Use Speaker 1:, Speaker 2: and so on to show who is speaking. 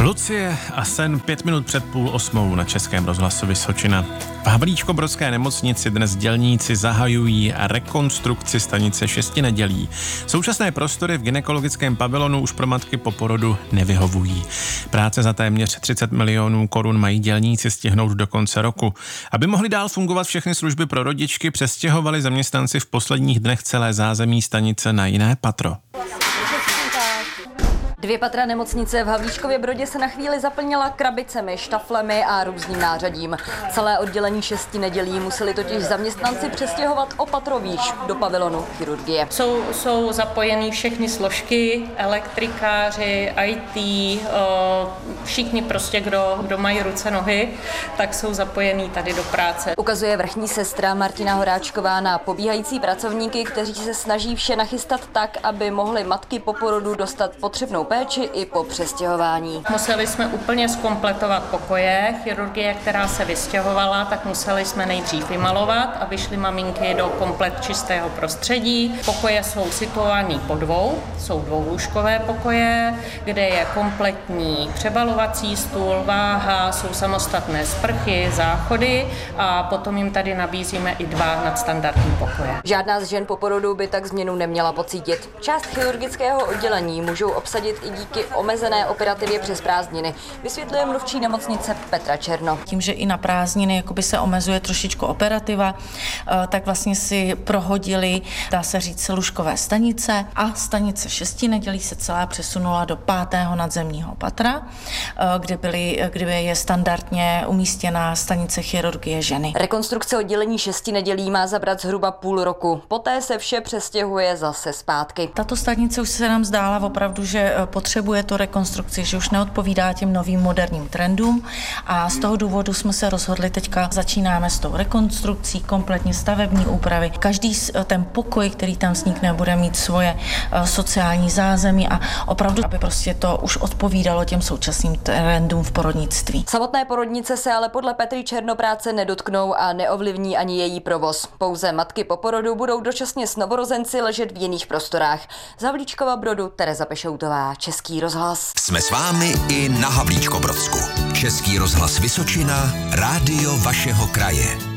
Speaker 1: Lucie a sen 5 minut před 7:30 na Českém rozhlasu Vysočina. V Havlíčkobrodské nemocnici dnes dělníci zahajují rekonstrukci stanice 6 nedělí. Současné prostory v gynekologickém pavilonu už pro matky po porodu nevyhovují. Práce za téměř 30 milionů korun mají dělníci stihnout do konce roku. Aby mohly dál fungovat všechny služby pro rodičky, přestěhovali zaměstnanci v posledních dnech celé zázemí stanice na jiné patro.
Speaker 2: 2 patra nemocnice v Havlíčkově Brodě se na chvíli zaplnila krabicemi, štaflemi a různým nářadím. Celé oddělení 6 nedělí museli totiž zaměstnanci přestěhovat o patro výš do pavilonu chirurgie.
Speaker 3: Jsou zapojeny všechny složky, elektrikáři, IT, všichni prostě, kdo mají ruce, nohy, tak jsou zapojení tady do práce.
Speaker 2: Ukazuje vrchní sestra Martina Horáčková na pobíhající pracovníky, kteří se snaží vše nachystat tak, aby mohly matky po porodu dostat potřebnou péči i po přestěhování.
Speaker 3: Museli jsme úplně zkompletovat pokoje. Chirurgie, která se vystěhovala, tak museli jsme nejdřív vymalovat, aby šly maminky do komplet čistého prostředí. Pokoje jsou situovány po jsou dvoulůžkové pokoje, kde je kompletní přebalovací stůl, váha, jsou samostatné sprchy, záchody a potom jim tady nabízíme i 2 nadstandardní pokoje.
Speaker 2: Žádná z žen po porodu by tak změnu neměla pocítit. Část chirurgického oddělení můžou obsadit i díky omezené operativě přes prázdniny, vysvětluje mluvčí nemocnice Petra Černo.
Speaker 4: Tím, že i na prázdniny jakoby se omezuje trošičku operativa, tak vlastně si prohodili, dá se říct, lůžkové stanice a stanice 6 nedělí se celá přesunula do 5. nadzemního patra, kde je standardně umístěná stanice chirurgie ženy.
Speaker 2: Rekonstrukce oddělení 6 nedělí má zabrat zhruba půl roku. Poté se vše přestěhuje zase zpátky.
Speaker 4: Tato stanice už se nám zdála opravdu, že potřebuje to rekonstrukci, že už neodpovídá těm novým moderním trendům a z toho důvodu jsme se rozhodli, teďka začínáme s tou rekonstrukcí, kompletně stavební úpravy. Každý ten pokoj, který tam vznikne, bude mít svoje sociální zázemí a opravdu, aby prostě to už odpovídalo těm současným trendům v porodnictví.
Speaker 2: Samotné porodnice se ale podle Petry Černo práce nedotknou a neovlivní ani její provoz. Pouze matky po porodu budou dočasně s novorozenci ležet v jiných prostorách. Z Havlíčkova Brodu Tereza Pešoutová, Český rozhlas.
Speaker 5: Jsme s vámi i na Havlíčkobrodsku. Český rozhlas Vysočina, rádio vašeho kraje.